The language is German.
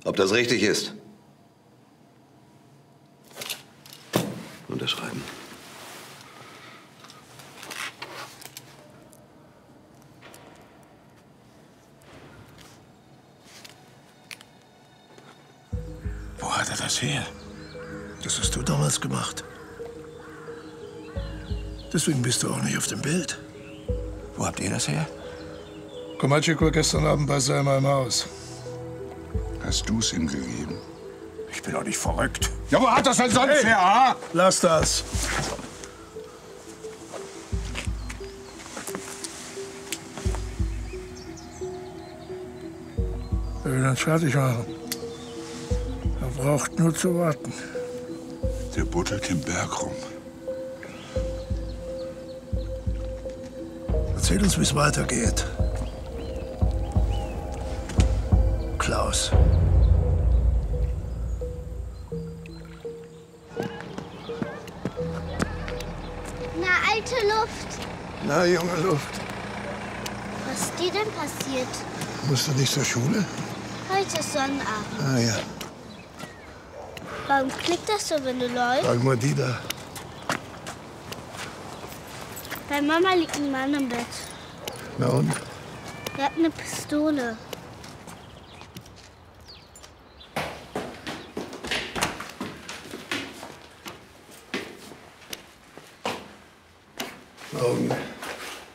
ob das richtig ist. Unterschreiben. Wo hat er das her? Das hast du damals gemacht. Deswegen bist du auch nicht auf dem Bild. Wo habt ihr das her? Komatschik war gestern Abend bei Selma im Haus. Hast du's ihm gegeben? Ich bin doch nicht verrückt. Ja, wo hat das denn sonst her, ha? Lass das. Er will uns fertig machen. Er braucht nur zu warten. Der buddelt im Berg rum. Erzähl uns, wie es weitergeht. Klaus. Na, alte Luft. Na, junge Luft. Was ist dir denn passiert? Musst du nicht zur Schule? Heute ist Sonnabend. Ah ja. Warum klickt das so, wenn du läufst? Frag mal die da. Bei Mama liegt ein Mann im Bett. Na und? Er hat eine Pistole. Augen.